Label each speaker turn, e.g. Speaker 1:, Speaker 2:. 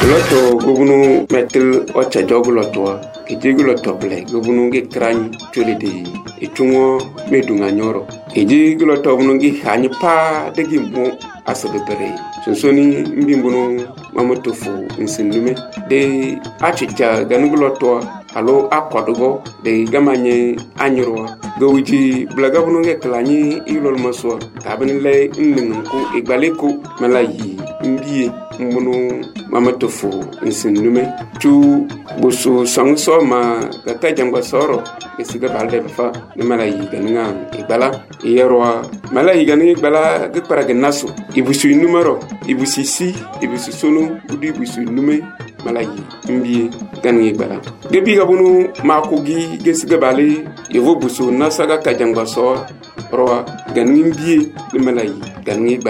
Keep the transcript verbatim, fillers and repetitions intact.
Speaker 1: Loto gubunu metil ocha joguloto kijigoto ble gubunu gi krany chulidi itungo medunga nyoro kijigoto bunu gi hanyi pa degi mo asabere sonsoni mbimbunu mamotofu insinume de achicha ganugoto alo akodugo de gamanye anyro gawiji blaga bunu ge klanyi ilol maso tabin le nningu igbaleko malayi mbiye mbunu mamatofu insinume tu busu sangso ma gata jangwa soro esiga balde fa ne malayi ganinga igbala yerwa malayi ganinga igbala ge paraga naso ibusu numero ibusu si ibusu sunu budi ibusu nume malayi mbiye ganinga igbala gebi gabunu makogi gesiga bale yevo busu nasaga kajangwa so ro ganinga mbiye ne malayi ganinga